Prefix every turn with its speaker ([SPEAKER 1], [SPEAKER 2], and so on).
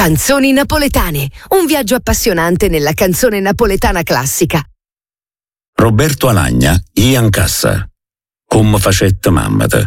[SPEAKER 1] Canzoni napoletane, un viaggio appassionante nella canzone napoletana classica.
[SPEAKER 2] Roberto Alagna, Ian Cassa. Come facette mammata.